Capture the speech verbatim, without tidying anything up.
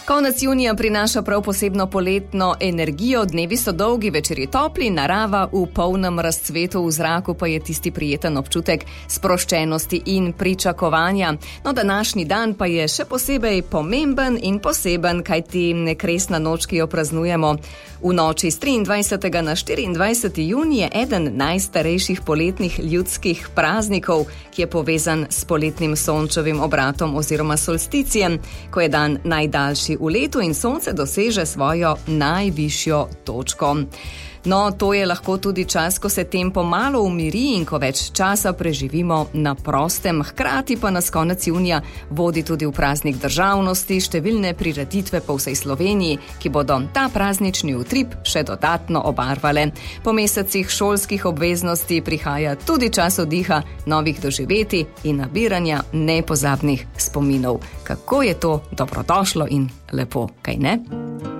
Konec junija prinaša prav posebno poletno energijo, dnevi so dolgi, večeri topli, narava v polnem razcvetu, v zraku pa je tisti prijeten občutek sproščenosti in pričakovanja. No, današnji dan pa je še posebej pomemben in poseben, kajti kresna noč, ki jo praznujemo v noči s triindvajsetega na štiriindvajseti junij, je eden najstarejših poletnih ljudskih praznikov, ki je povezan s poletnim sončevim obratom oziroma solsticijem, ko je dan najdaljši v letu in sonce doseže svojo najvišjo točko. No, to je lahko tudi čas, ko se tempo malo umiri in ko več časa preživimo na prostem. Hkrati pa nas konec junija vodi tudi v praznik državnosti, številne prireditve po vsej Sloveniji, ki bodo ta praznični utrip še dodatno obarvale. Po mesecih šolskih obveznosti prihaja tudi čas oddiha, novih doživetij in nabiranja nepozabnih spominov. Kako je to dobrodošlo in lepo, kaj ne?